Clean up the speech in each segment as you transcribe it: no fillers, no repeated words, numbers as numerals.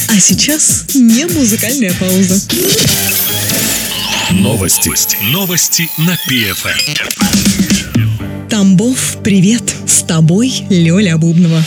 А сейчас не музыкальная пауза. Новости на ПФМ. Тамбов, привет! С тобой Лёля Бубнова.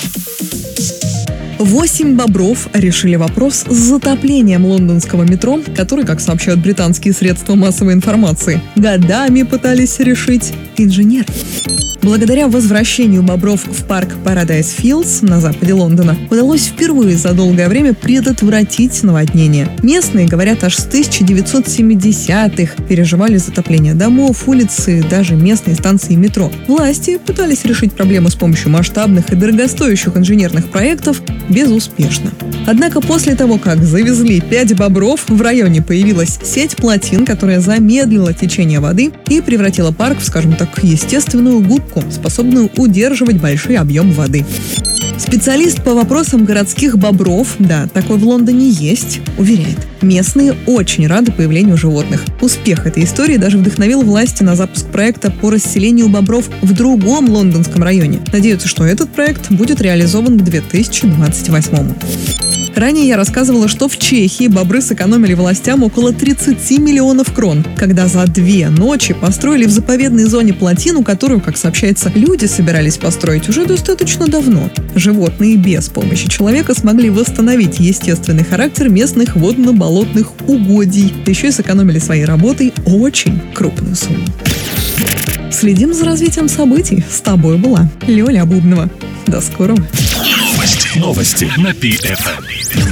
8 бобров решили вопрос с затоплением лондонского метро, который, как сообщают британские средства массовой информации, годами пытались решить инженеры. Благодаря возвращению бобров в парк Paradise Fields на западе Лондона удалось впервые за долгое время предотвратить наводнение. Местные, говорят, аж с 1970-х переживали затопление домов, улиц и даже местной станции метро. Власти пытались решить проблему с помощью масштабных и дорогостоящих инженерных проектов безуспешно. Однако после того, как завезли 5 бобров, в районе появилась сеть плотин, которая замедлила течение воды и превратила парк в, скажем так, естественную губку, способную удерживать большие объемы воды. Специалист по вопросам городских бобров, да, такой в Лондоне есть, уверяет, местные очень рады появлению животных. Успех этой истории даже вдохновил власти на запуск проекта по расселению бобров в другом лондонском районе. Надеются, что этот проект будет реализован к 2028-му. Ранее я рассказывала, что в Чехии бобры сэкономили властям около 30 миллионов крон, когда за 2 ночи построили в заповедной зоне плотину, которую, как сообщается, люди собирались построить уже достаточно давно. Животные без помощи человека смогли восстановить естественный характер местных водно-болотных угодий, да еще и сэкономили своей работой очень крупную сумму. Следим за развитием событий. С тобой была Лёля Бубнова. До скорого. Новости на ПФМ.